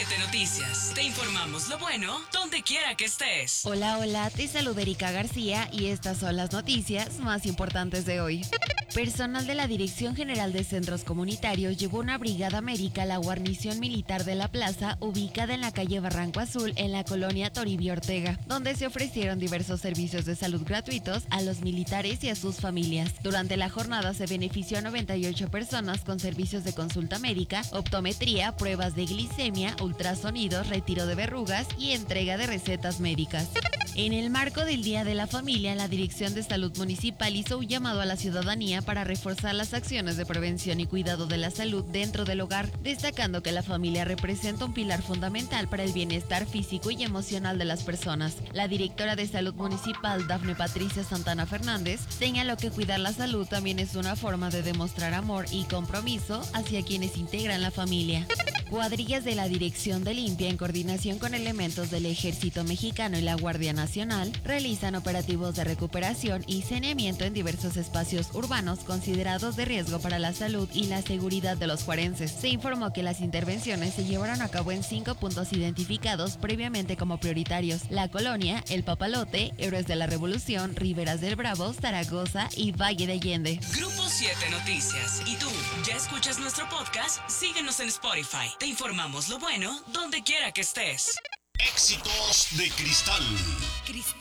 7 Noticias. Te informamos lo bueno donde quiera que estés. Hola, te saluda Erika García y estas son las noticias más importantes de hoy. Personal de la Dirección General de Centros Comunitarios llevó una brigada médica a la guarnición militar de la plaza, ubicada en la calle Barranco Azul, en la colonia Toribio Ortega, donde se ofrecieron diversos servicios de salud gratuitos a los militares y a sus familias. Durante la jornada se benefició a 98 personas con servicios de consulta médica, optometría, pruebas de glicemia, ultrasonidos, retiro de verrugas y entrega de recetas médicas. En el marco del Día de la Familia, la Dirección de Salud Municipal hizo un llamado a la ciudadanía para reforzar las acciones de prevención y cuidado de la salud dentro del hogar, destacando que la familia representa un pilar fundamental para el bienestar físico y emocional de las personas. La directora de Salud Municipal, Dafne Patricia Santana Fernández, señaló que cuidar la salud también es una forma de demostrar amor y compromiso hacia quienes integran la familia. Cuadrillas de la Dirección de Limpia, en coordinación con elementos del Ejército Mexicano y la Guardia Nacional, realizan operativos de recuperación y saneamiento en diversos espacios urbanos considerados de riesgo para la salud y la seguridad de los juarenses. Se informó que las intervenciones se llevaron a cabo en 5 puntos identificados previamente como prioritarios: La Colonia, El Papalote, Héroes de la Revolución, Riberas del Bravo, Zaragoza y Valle de Allende. Grupo 7 Noticias. ¿Y tú, ya escuchas nuestro podcast? Síguenos en Spotify. Te informamos lo bueno donde quiera que estés. Éxitos de Cristal.